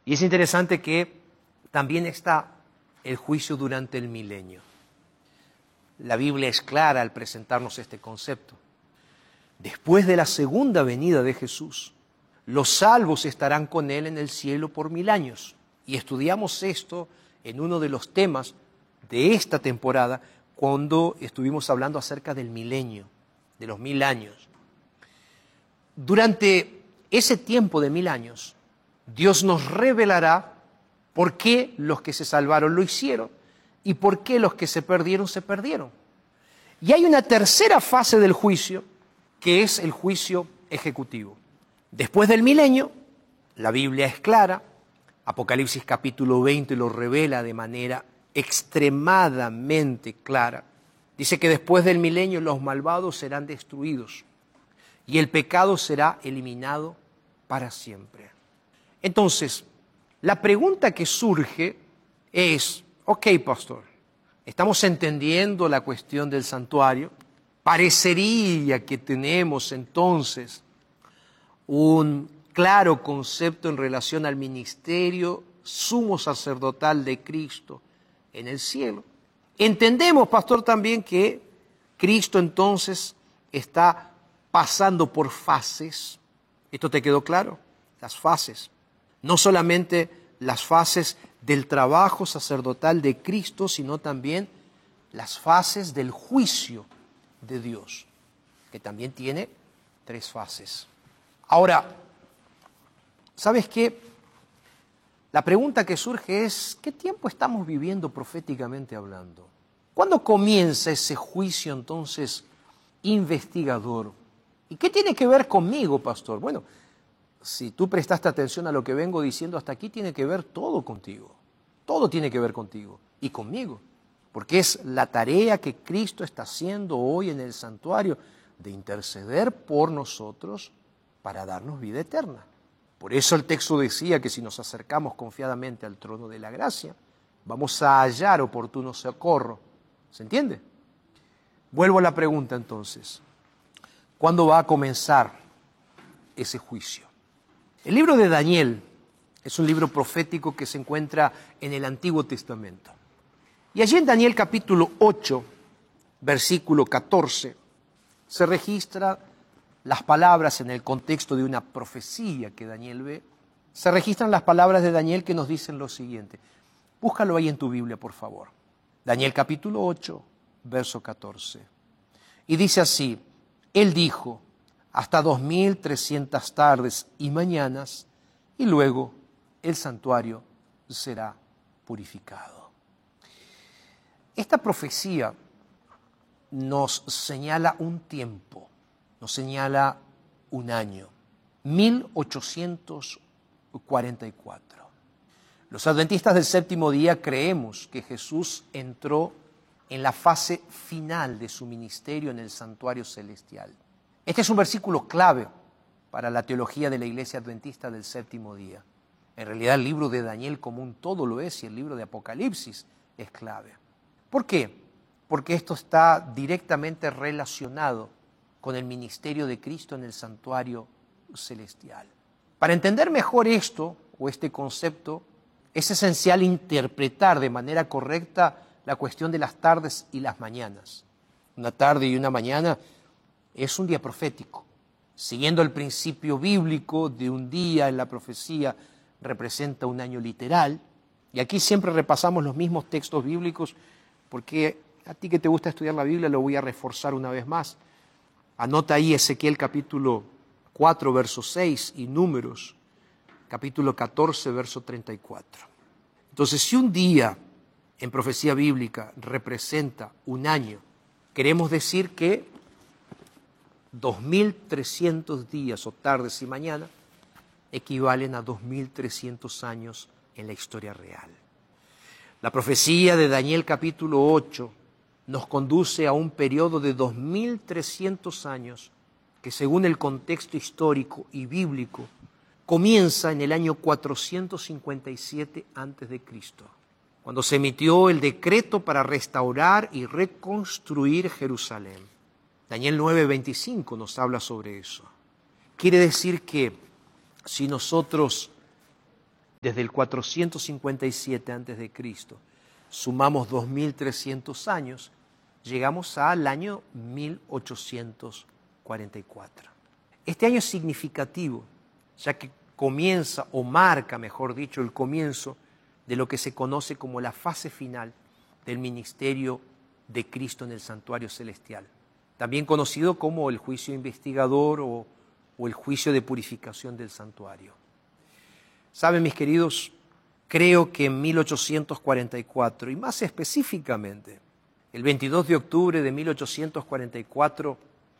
Y es interesante que también está el juicio durante el milenio. La Biblia es clara al presentarnos este concepto. Después de la segunda venida de Jesús, los salvos estarán con Él en el cielo por 1000 años. Y estudiamos esto en uno de los temas de esta temporada cuando estuvimos hablando acerca del milenio, de los 1000 años. Durante ese tiempo de 1000 años, Dios nos revelará por qué los que se salvaron lo hicieron y por qué los que se perdieron, se perdieron. Y hay una tercera fase del juicio, que es el juicio ejecutivo. Después del milenio, la Biblia es clara, Apocalipsis capítulo 20 lo revela de manera extremadamente clara. Dice que después del milenio los malvados serán destruidos y el pecado será eliminado para siempre. Entonces, la pregunta que surge es, ok, pastor, estamos entendiendo la cuestión del santuario, parecería que tenemos entonces un claro concepto en relación al ministerio sumo sacerdotal de Cristo en el cielo. Entendemos, pastor, también que Cristo entonces está pasando por fases. ¿Esto te quedó claro? Las fases. No solamente las fases del trabajo sacerdotal de Cristo, sino también las fases del juicio de Dios, que también tiene 3 fases. Ahora, ¿sabes qué? La pregunta que surge es, ¿qué tiempo estamos viviendo proféticamente hablando? ¿Cuándo comienza ese juicio entonces investigador? ¿Y qué tiene que ver conmigo, pastor? Bueno, si tú prestaste atención a lo que vengo diciendo hasta aquí, tiene que ver todo contigo. Todo tiene que ver contigo y conmigo. Porque es la tarea que Cristo está haciendo hoy en el santuario de interceder por nosotros para darnos vida eterna. Por eso el texto decía que si nos acercamos confiadamente al trono de la gracia, vamos a hallar oportuno socorro. ¿Se entiende? Vuelvo a la pregunta entonces. ¿Cuándo va a comenzar ese juicio? El libro de Daniel es un libro profético que se encuentra en el Antiguo Testamento. Y allí en Daniel capítulo 8, versículo 14, se registran las palabras en el contexto de una profecía que Daniel ve. Se registran las palabras de Daniel que nos dicen lo siguiente. Búscalo ahí en tu Biblia, por favor. Daniel capítulo 8, verso 14. Y dice así, Él dijo, hasta 2300 tardes y mañanas, y luego el santuario será purificado. Esta profecía nos señala un tiempo, nos señala un año, 1844. Los adventistas del séptimo día creemos que Jesús entró en la fase final de su ministerio en el santuario celestial. Este es un versículo clave para la teología de la Iglesia Adventista del séptimo día. En realidad el libro de Daniel como un todo lo es y el libro de Apocalipsis es clave. ¿Por qué? Porque esto está directamente relacionado con el ministerio de Cristo en el santuario celestial. Para entender mejor esto o este concepto, es esencial interpretar de manera correcta la cuestión de las tardes y las mañanas. Una tarde y una mañana es un día profético. Siguiendo el principio bíblico de un día en la profecía representa un año literal. Y aquí siempre repasamos los mismos textos bíblicos porque a ti que te gusta estudiar la Biblia lo voy a reforzar una vez más. Anota ahí Ezequiel capítulo 4, verso 6 y Números capítulo 14, verso 34. Entonces, si un día en profecía bíblica representa un año, queremos decir que 2300 días o tardes y mañana equivalen a 2300 años en la historia real. La profecía de Daniel capítulo 8 nos conduce a un periodo de 2300 años que según el contexto histórico y bíblico comienza en el año 457 a.C., cuando se emitió el decreto para restaurar y reconstruir Jerusalén. Daniel 9:25 nos habla sobre eso. Quiere decir que si nosotros desde el 457 a.C., sumamos 2300 años, llegamos al año 1844. Este año es significativo, ya que comienza, o marca, mejor dicho, el comienzo de lo que se conoce como la fase final del ministerio de Cristo en el santuario celestial, también conocido como el juicio investigador o el juicio de purificación del santuario. Saben, mis queridos, creo que en 1844, y más específicamente, el 22 de octubre de 1844,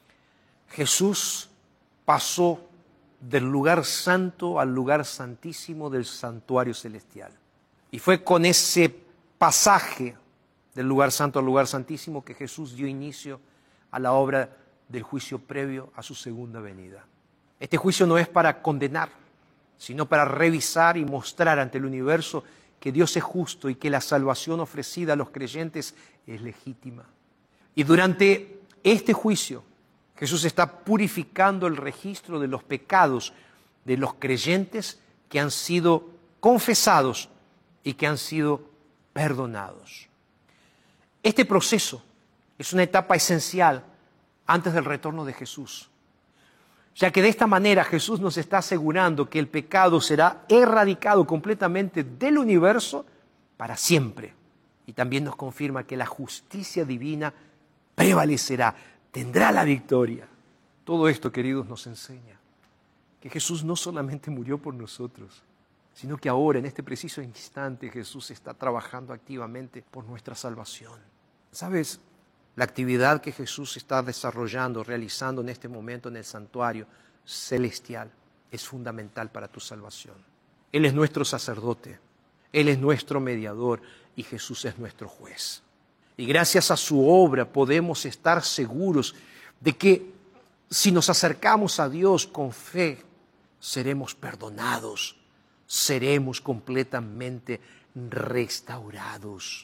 Jesús pasó del lugar santo al lugar santísimo del santuario celestial. Y fue con ese pasaje del lugar santo al lugar santísimo que Jesús dio inicio a la obra del juicio previo a su segunda venida. Este juicio no es para condenar, sino para revisar y mostrar ante el universo que Dios es justo y que la salvación ofrecida a los creyentes es legítima. Y durante este juicio, Jesús está purificando el registro de los pecados de los creyentes que han sido confesados y que han sido perdonados. Este proceso es una etapa esencial antes del retorno de Jesús, ya que de esta manera Jesús nos está asegurando que el pecado será erradicado completamente del universo para siempre. Y también nos confirma que la justicia divina prevalecerá, tendrá la victoria. Todo esto, queridos, nos enseña que Jesús no solamente murió por nosotros, sino que ahora, en este preciso instante, Jesús está trabajando activamente por nuestra salvación. ¿Sabes? La actividad que Jesús está desarrollando, realizando en este momento en el santuario celestial es fundamental para tu salvación. Él es nuestro sacerdote, Él es nuestro mediador y Jesús es nuestro juez. Y gracias a su obra podemos estar seguros de que si nos acercamos a Dios con fe, seremos perdonados, seremos completamente restaurados.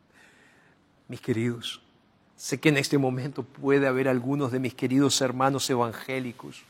Mis queridos, sé que en este momento puede haber algunos de mis queridos hermanos evangélicos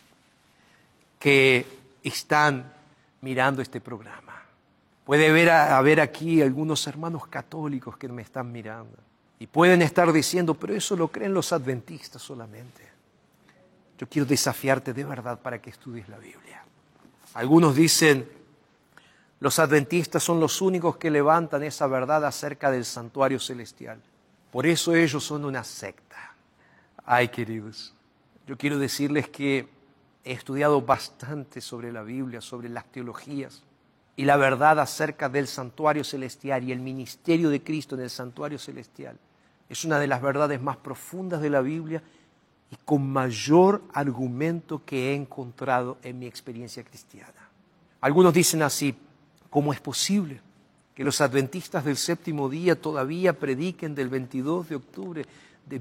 que están mirando este programa. Puede haber aquí algunos hermanos católicos que me están mirando y pueden estar diciendo, pero eso lo creen los adventistas solamente. Yo quiero desafiarte de verdad para que estudies la Biblia. Algunos dicen, los adventistas son los únicos que levantan esa verdad acerca del santuario celestial. Por eso ellos son una secta. Ay, queridos, yo quiero decirles que he estudiado bastante sobre la Biblia, sobre las teologías y la verdad acerca del santuario celestial y el ministerio de Cristo en el santuario celestial. Es una de las verdades más profundas de la Biblia y con mayor argumento que he encontrado en mi experiencia cristiana. Algunos dicen así, ¿cómo es posible que los adventistas del séptimo día todavía prediquen del 22 de octubre de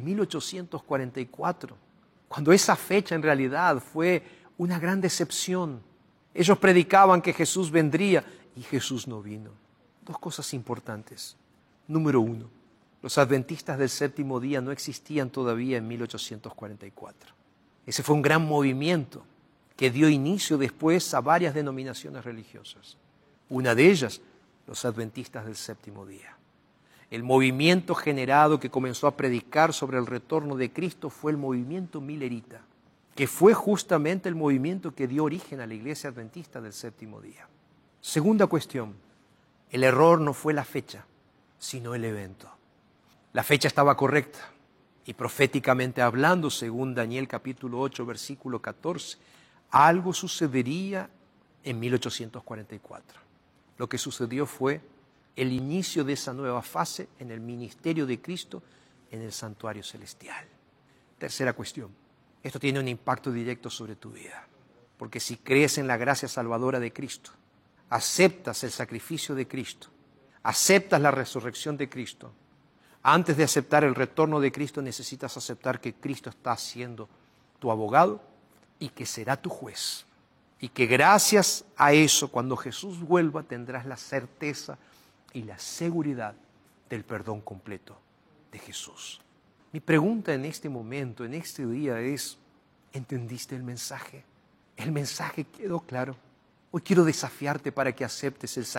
1844, cuando esa fecha en realidad fue una gran decepción? Ellos predicaban que Jesús vendría y Jesús no vino. Dos cosas importantes. Número uno, los adventistas del séptimo día no existían todavía en 1844. Ese fue un gran movimiento que dio inicio después a varias denominaciones religiosas. Una de ellas, los adventistas del séptimo día. El movimiento generado que comenzó a predicar sobre el retorno de Cristo fue el movimiento milerita, que fue justamente el movimiento que dio origen a la iglesia adventista del séptimo día. Segunda cuestión, el error no fue la fecha, sino el evento. La fecha estaba correcta y proféticamente hablando, según Daniel capítulo 8, versículo 14, algo sucedería en 1844. Lo que sucedió fue el inicio de esa nueva fase en el ministerio de Cristo en el santuario celestial. Tercera cuestión, esto tiene un impacto directo sobre tu vida, porque si crees en la gracia salvadora de Cristo, aceptas el sacrificio de Cristo, aceptas la resurrección de Cristo, antes de aceptar el retorno de Cristo necesitas aceptar que Cristo está siendo tu abogado y que será tu juez. Y que gracias a eso, cuando Jesús vuelva, tendrás la certeza y la seguridad del perdón completo de Jesús. Mi pregunta en este momento, en este día es, ¿entendiste el mensaje? ¿El mensaje quedó claro? Hoy quiero desafiarte para que aceptes el